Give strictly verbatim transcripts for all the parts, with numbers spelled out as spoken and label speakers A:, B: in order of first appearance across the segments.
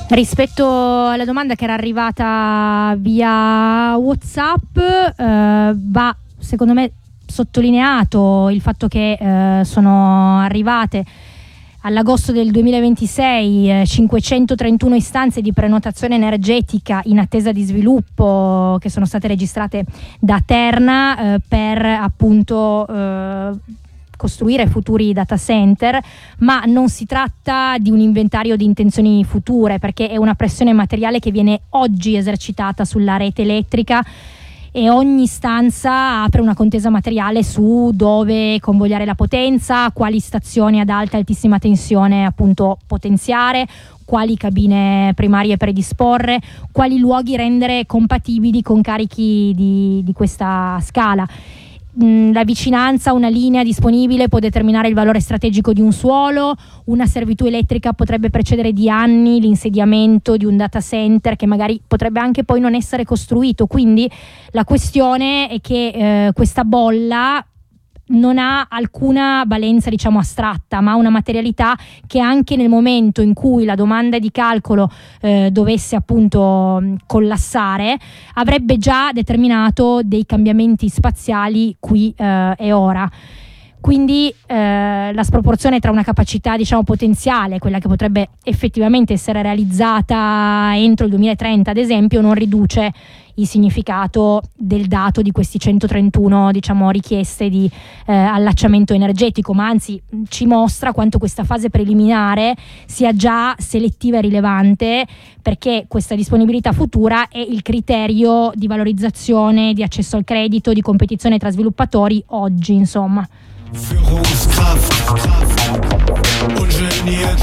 A: Rispetto alla domanda che era arrivata via WhatsApp, eh, va secondo me sottolineato il fatto che eh, sono arrivate all'agosto del duemilaventisei eh, cinquecentotrentuno istanze di prenotazione energetica in attesa di sviluppo che sono state registrate da Terna eh, per appunto eh, costruire futuri data center, ma non si tratta di un inventario di intenzioni future, perché è una pressione materiale che viene oggi esercitata sulla rete elettrica e ogni istanza apre una contesa materiale su dove convogliare la potenza, quali stazioni ad alta e altissima tensione appunto potenziare, quali cabine primarie predisporre, quali luoghi rendere compatibili con carichi di, di questa scala. La vicinanza a una linea disponibile può determinare il valore strategico di un suolo, una servitù elettrica potrebbe precedere di anni l'insediamento di un data center che magari potrebbe anche poi non essere costruito, quindi la questione è che eh, questa bolla non ha alcuna valenza diciamo astratta, ma ha una materialità che anche nel momento in cui la domanda di calcolo eh, dovesse appunto collassare avrebbe già determinato dei cambiamenti spaziali qui eh, e ora. Quindi eh, la sproporzione tra una capacità diciamo potenziale, quella che potrebbe effettivamente essere realizzata entro il duemilatrenta ad esempio, non riduce il significato del dato di questi centotrentuno diciamo richieste di eh, allacciamento energetico, ma anzi ci mostra quanto questa fase preliminare sia già selettiva e rilevante, perché questa disponibilità futura è il criterio di valorizzazione, di accesso al credito, di competizione tra sviluppatori oggi, insomma.
B: Führungskraft, ungeniert,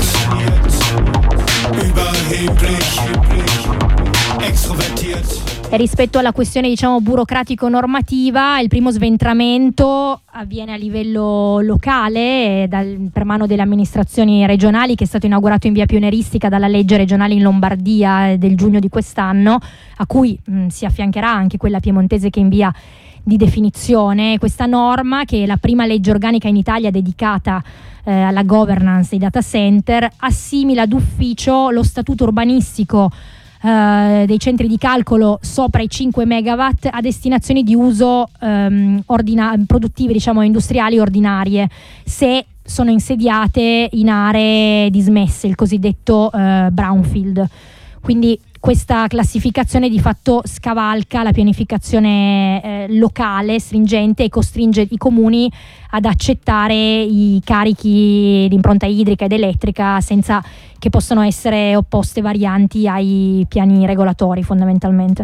B: überheblich, extrovertiert.
A: E rispetto alla questione diciamo burocratico-normativa, il primo sventramento avviene a livello locale dal, per mano delle amministrazioni regionali, che è stato inaugurato in via pionieristica dalla legge regionale in Lombardia del giugno di quest'anno, a cui mh, si affiancherà anche quella piemontese che è in via di definizione. Questa norma, che è la prima legge organica in Italia dedicata eh, alla governance dei data center, assimila d'ufficio lo statuto urbanistico eh, dei centri di calcolo sopra i cinque megawatt a destinazioni di uso ehm, ordina- produttive, diciamo industriali ordinarie, se sono insediate in aree dismesse, il cosiddetto eh, brownfield. Quindi questa classificazione di fatto scavalca la pianificazione eh, locale stringente e costringe i comuni ad accettare i carichi di impronta idrica ed elettrica senza che possano essere opposte varianti ai piani regolatori fondamentalmente.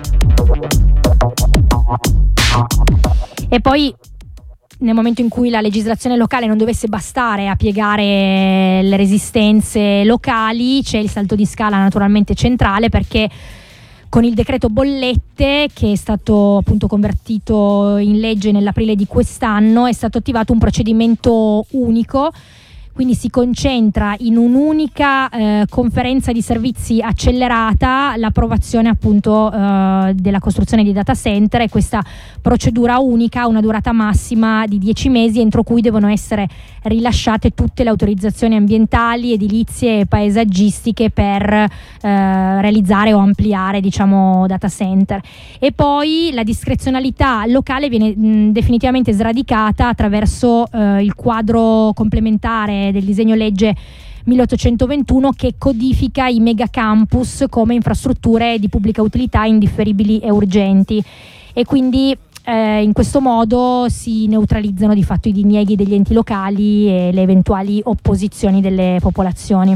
A: E poi nel momento in cui la legislazione locale non dovesse bastare a piegare le resistenze locali, c'è il salto di scala naturalmente centrale, perché con il decreto bollette, che è stato appunto convertito in legge nell'aprile di quest'anno, è stato attivato un procedimento unico. Quindi si concentra in un'unica eh, conferenza di servizi accelerata l'approvazione appunto eh, della costruzione di data center, e questa procedura unica ha una durata massima di dieci mesi entro cui devono essere rilasciate tutte le autorizzazioni ambientali, edilizie e paesaggistiche per eh, realizzare o ampliare diciamo data center. E poi la discrezionalità locale viene mh, definitivamente sradicata attraverso eh, il quadro complementare del disegno legge milleottocentoventuno, che codifica i megacampus come infrastrutture di pubblica utilità indifferibili e urgenti, e quindi eh, in questo modo si neutralizzano di fatto i dinieghi degli enti locali e le eventuali opposizioni delle popolazioni.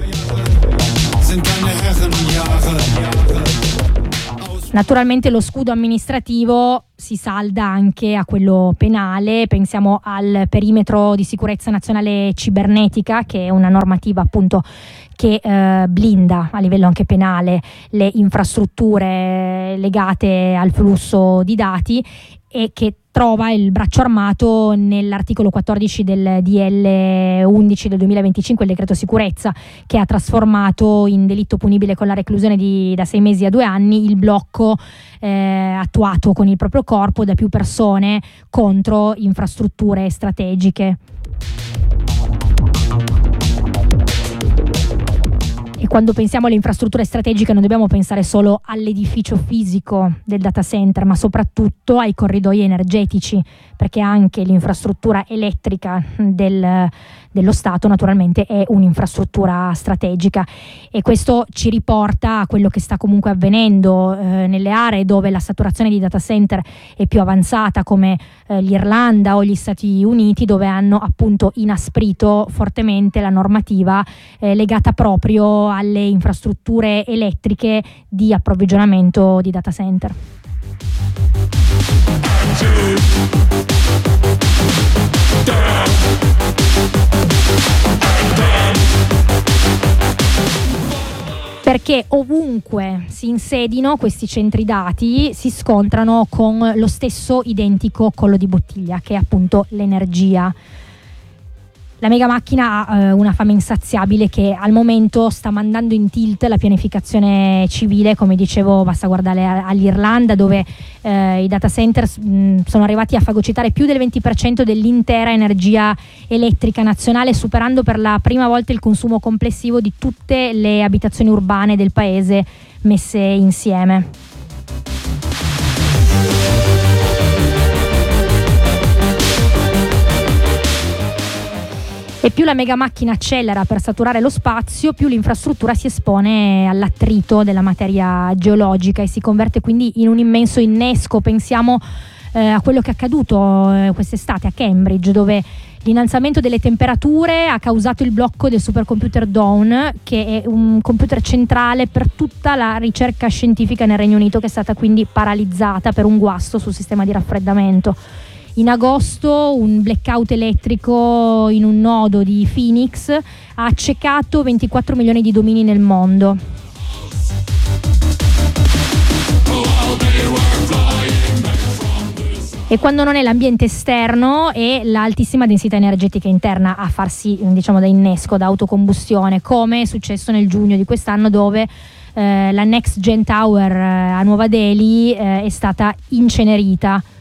A: Naturalmente lo scudo amministrativo si salda anche a quello penale. Pensiamo al perimetro di sicurezza nazionale cibernetica, che è una normativa appunto che eh, blinda a livello anche penale le infrastrutture legate al flusso di dati, e che trova il braccio armato nell'articolo quattordici del D L undici del duemilaventicinque, il decreto sicurezza, che ha trasformato in delitto punibile con la reclusione di, da sei mesi a due anni il blocco eh, attuato con il proprio corpo da più persone contro infrastrutture strategiche. E quando pensiamo alle infrastrutture strategiche non dobbiamo pensare solo all'edificio fisico del data center, ma soprattutto ai corridoi energetici, perché anche l'infrastruttura elettrica del, dello Stato naturalmente è un'infrastruttura strategica, e questo ci riporta a quello che sta comunque avvenendo eh, nelle aree dove la saturazione di data center è più avanzata, come eh, l'Irlanda o gli Stati Uniti, dove hanno appunto inasprito fortemente la normativa eh, legata proprio alle infrastrutture elettriche di approvvigionamento di data center. Perché ovunque si insedino questi centri dati si scontrano con lo stesso identico collo di bottiglia, che è appunto l'energia. La mega macchina ha eh, una fame insaziabile che al momento sta mandando in tilt la pianificazione civile. Come dicevo, basta guardare a, all'Irlanda, dove eh, i data center mh, sono arrivati a fagocitare più del venti per cento dell'intera energia elettrica nazionale, superando per la prima volta il consumo complessivo di tutte le abitazioni urbane del paese messe insieme. E più la mega macchina accelera per saturare lo spazio, più l'infrastruttura si espone all'attrito della materia geologica e si converte quindi in un immenso innesco. Pensiamo eh, a quello che è accaduto eh, quest'estate a Cambridge, dove l'innalzamento delle temperature ha causato il blocco del supercomputer Dawn, che è un computer centrale per tutta la ricerca scientifica nel Regno Unito, che è stata quindi paralizzata per un guasto sul sistema di raffreddamento. In agosto un blackout elettrico in un nodo di Phoenix ha accecato ventiquattro milioni di domini nel mondo. E quando non è l'ambiente esterno e l'altissima densità energetica interna a farsi, diciamo, da innesco, da autocombustione, come è successo nel giugno di quest'anno, dove eh, la Next Gen Tower eh, a Nuova Delhi eh, è stata incenerita